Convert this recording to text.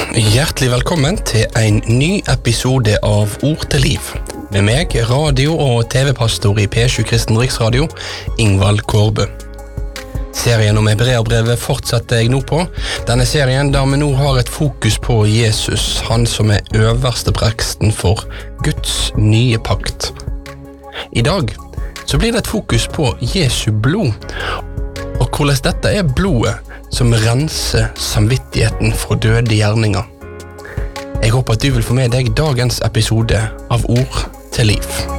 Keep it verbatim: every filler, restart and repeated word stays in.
Hjertelig velkommen til en ny episode av Ord til liv. Med meg, radio- og tv-pastor i P sju Kristen Riksradio, Ingvald Kårbø. Serien om Hebreerbrevet fortsetter jeg nå på. Denne serien der vi nå har et fokus på Jesus, han som er øverste presten for Guds nye pakt. I dag så blir det et fokus på Jesu blod, og hvordan dette er blodet som renser samvittigheten fra døde gjerninger. Jeg håper at du vil få med deg dagens episode av Ord til liv.